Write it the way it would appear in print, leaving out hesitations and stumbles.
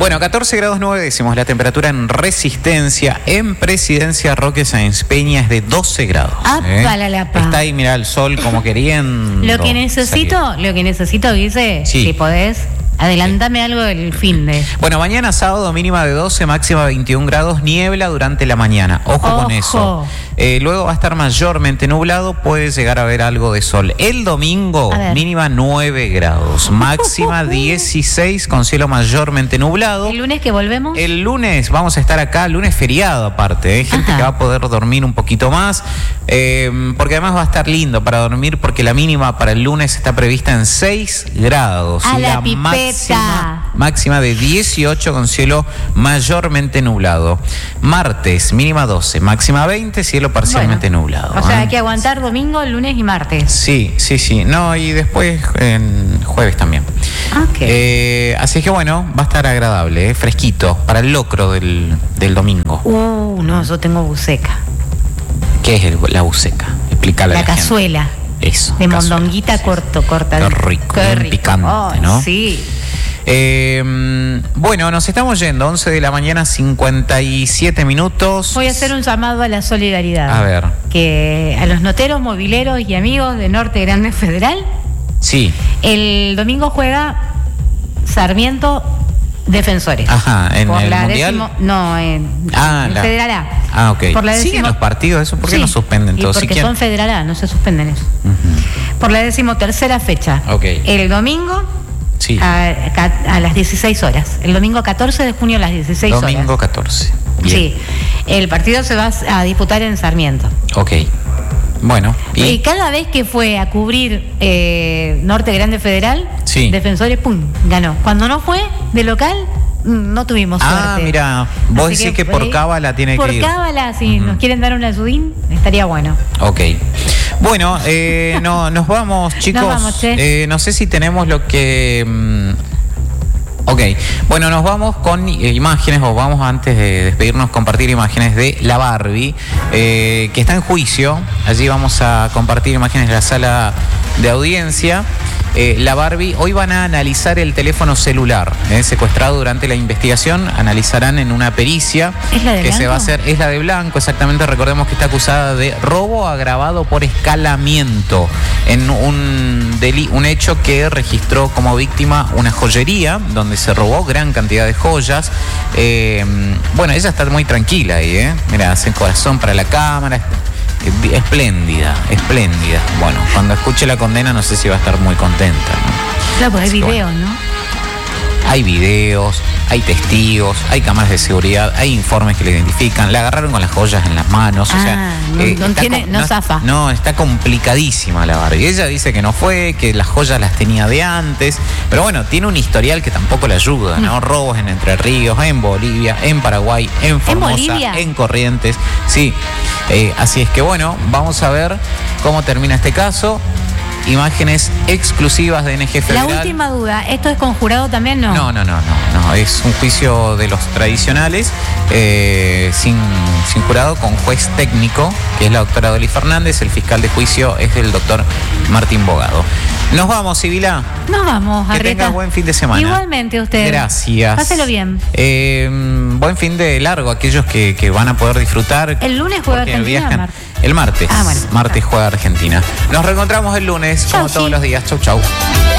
Bueno, 14 grados 9 décimos, la temperatura en Resistencia, en Presidencia Roque Sáenz Peña es de 12 grados. Está ahí, mira, el sol como queriendo. Lo que necesito, Guise, si podés, adelántame algo del fin de. Bueno, mañana sábado mínima de 12, máxima 21 grados, niebla durante la mañana. Ojo con eso. Luego va a estar mayormente nublado, puede llegar a haber algo de sol. El domingo, mínima 9 grados, máxima 16 con cielo mayormente nublado. ¿El lunes que volvemos? El lunes vamos a estar acá, lunes feriado aparte, gente que va a poder dormir un poquito más, porque además va a estar lindo para dormir, porque la mínima para el lunes está prevista en 6 grados. A la máxima de 18 con cielo mayormente nublado. Martes, mínima 12, máxima 20, cielo parcialmente nublado. O sea, hay que aguantar domingo, lunes y martes. Sí. No, y después en jueves también. Así que bueno, va a estar agradable, fresquito, para el locro del domingo. No, yo tengo buceca. ¿Qué es la buceca? Explícale a la cazuela. Gente. Eso. De mondonguita corta. Qué rico, picante, ¿no? Sí. Bueno, nos estamos yendo, 11 de la mañana, 57 minutos. Voy a hacer un llamado a la solidaridad. A ver. Que a los noteros, mobileros y amigos de Norte Grande Federal. Sí. El domingo juega Sarmiento Defensores. ¿En por el la Mundial? En Federal A. Ok. ¿Siguen los partidos eso? ¿Por qué no suspenden todos? Porque son Federal A, no se suspenden eso. Por la 13ª fecha. El domingo a las 16 horas. El domingo 14 de junio a las 16 horas. Domingo 14. Bien. Sí. El partido se va a disputar en Sarmiento. Bueno. Y cada vez que fue a cubrir Norte Grande Federal, Defensores, ganó. Cuando no fue de local, no tuvimos suerte. Mira, vos decís que por cábala tiene que ir. Por cábala, si nos quieren dar un ayudín, estaría bueno. Bueno, nos vamos, chicos. Nos vamos, no sé si tenemos lo que... Bueno, nos vamos con imágenes, o vamos antes de despedirnos compartir imágenes de la Barbie, que está en juicio. Allí vamos a compartir imágenes de la sala de audiencia. La Barbie, hoy van a analizar el teléfono celular secuestrado durante la investigación, analizarán en una pericia. ¿Es la de Blanco? Se va a hacer, es la de Blanco, exactamente. Recordemos que está acusada de robo agravado por escalamiento en un hecho que registró como víctima una joyería donde se robó gran cantidad de joyas. Bueno, ella está muy tranquila ahí, mira, hace corazón para la cámara. Espléndida. Bueno, cuando escuche la condena no sé si va a estar muy contenta, ¿no? Claro, porque hay videos, ¿no? Hay videos, hay testigos, hay cámaras de seguridad, hay informes que le identifican. La agarraron con las joyas en las manos. No zafa. No, está complicadísima la Barbie. Ella dice que no fue, que las joyas las tenía de antes. Pero bueno, tiene un historial que tampoco le ayuda, ¿no? Robos en Entre Ríos, en Bolivia, en Paraguay, en Formosa, en Corrientes. Sí. Así es que bueno, vamos a ver cómo termina este caso. Imágenes exclusivas de NG Federal. La última duda, ¿esto es con jurado también? No, es un juicio de los tradicionales, sin jurado, con juez técnico, que es la doctora Dolly Fernández. El fiscal de juicio es el doctor Martín Bogado. Nos vamos, Sibila. Nos vamos, Arrieta. Que tenga buen fin de semana. Igualmente usted. Gracias. Páselo bien. Buen fin de largo, aquellos que van a poder disfrutar. El lunes juega Argentina. El martes. Martes juega Argentina. Nos reencontramos el lunes, como todos los días. Chau.